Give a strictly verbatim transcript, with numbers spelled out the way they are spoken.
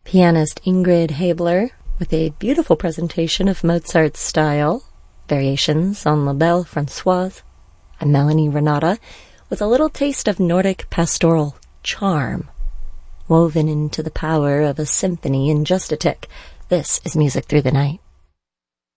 Pianist Ingrid Haebler with a beautiful presentation of Mozart's style, variations on La Belle Françoise, and Melanie Renata with a little taste of Nordic pastoral charm, woven into the power of a symphony in just a tick. This is Music Through the Night.